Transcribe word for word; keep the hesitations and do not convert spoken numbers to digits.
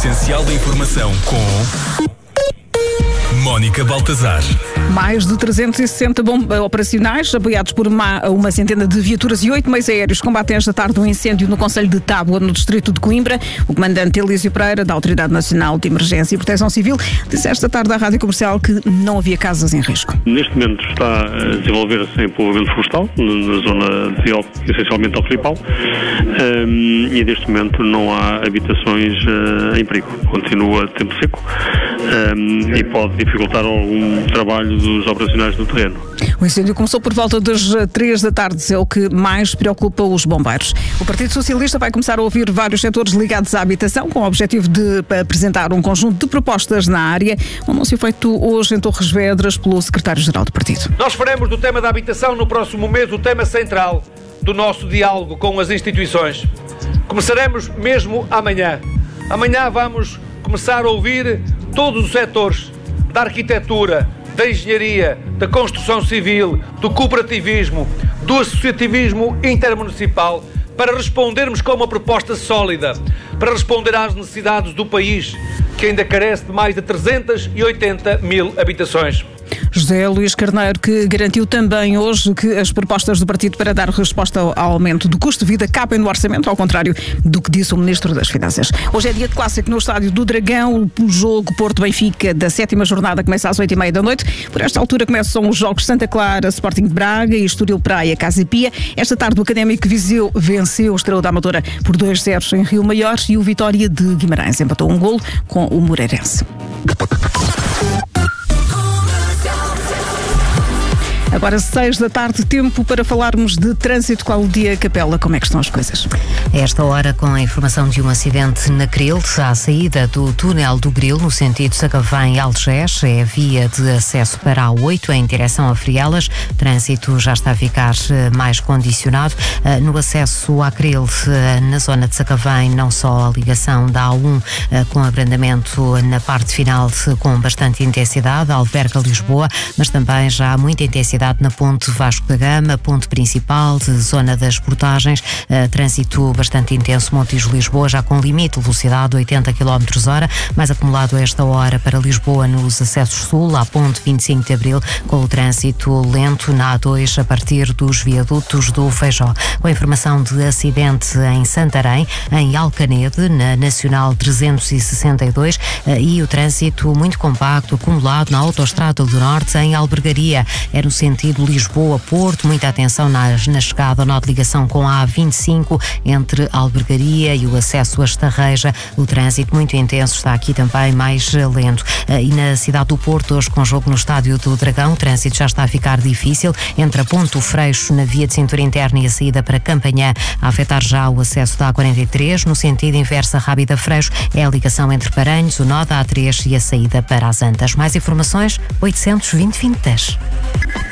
essencial da informação com Mónica Baltazar. Mais de trezentos e sessenta bombas operacionais, apoiados por uma, uma centena de viaturas e oito meios aéreos, combatem esta tarde um incêndio no concelho de Tábua, no distrito de Coimbra. O comandante Elísio Pereira, da Autoridade Nacional de Emergência e Proteção Civil, disse esta tarde à Rádio Comercial que não havia casas em risco. Neste momento está a desenvolver-se em povoamento florestal, na zona de Alp, essencialmente Alfripal, um, e neste momento não há habitações uh, em perigo. Continua tempo seco um, e pode dificultar algum trabalho dos operacionais no terreno. O incêndio começou por volta das três da tarde, é o que mais preocupa os bombeiros. O Partido Socialista vai começar a ouvir vários setores ligados à habitação, com o objetivo de apresentar um conjunto de propostas na área. Um anúncio feito hoje em Torres Vedras pelo secretário-geral do partido. Nós faremos do tema da habitação no próximo mês o tema central do nosso diálogo com as instituições. Começaremos mesmo amanhã. Amanhã vamos começar a ouvir todos os setores da arquitetura, da engenharia, da construção civil, do cooperativismo, do associativismo intermunicipal, para respondermos com uma proposta sólida, para responder às necessidades do país, que ainda carece de mais de trezentas e oitenta mil habitações. José Luís Carneiro, que garantiu também hoje que as propostas do partido para dar resposta ao aumento do custo de vida cabem no orçamento, ao contrário do que disse o Ministro das Finanças. Hoje é dia de clássico no Estádio do Dragão. O jogo Porto-Benfica da sétima jornada começa às oito e meia da noite. Por esta altura começam os jogos Santa Clara, Sporting de Braga e Estoril Praia, Casa e Pia. Esta tarde o Académico Viseu venceu o Estrela da Amadora por dois a zero em Rio Maior e o Vitória de Guimarães empatou um golo com o Moreirense. Agora, seis da tarde, tempo para falarmos de trânsito. Cláudia Capela, como é que estão as coisas? A esta hora, com a informação de um acidente na Cril, à saída do túnel do Grilo, no sentido Sacavém-Algés, é a via de acesso para a A oito, em direção a Frielas. O trânsito já está a ficar mais condicionado. No acesso à Cril, na zona de Sacavém, não só a ligação da A um com abrandamento na parte final com bastante intensidade, Alverca-Lisboa, mas também já há muita intensidade na ponte Vasco da Gama, ponte principal, de zona das portagens, uh, trânsito bastante intenso, Montijo-Lisboa, já com limite de velocidade de oitenta quilómetros hora, mais acumulado a esta hora para Lisboa nos acessos sul, à ponte vinte e cinco de Abril, com o trânsito lento na A dois a partir dos viadutos do Feijó. Com a informação de acidente em Santarém, em Alcanede, na Nacional trezentos e sessenta e dois, uh, e o trânsito muito compacto acumulado na Autoestrada do Norte, em Albergaria, é no sentido Lisboa-Porto. Muita atenção na, na chegada ao nó de ligação com a A vinte e cinco entre Albergaria e o acesso a Estarreja. O trânsito muito intenso está aqui também mais lento. E na cidade do Porto, hoje com jogo no Estádio do Dragão, o trânsito já está a ficar difícil entre a Ponte do Freixo na via de cintura interna e a saída para Campanhã, a afetar já o acesso da A quarenta e três. No sentido inverso, a Rábida Freixo é a ligação entre Paranhos, o nó da A três e a saída para as Antas. Mais informações, oitocentos e vinte, vinte e dez.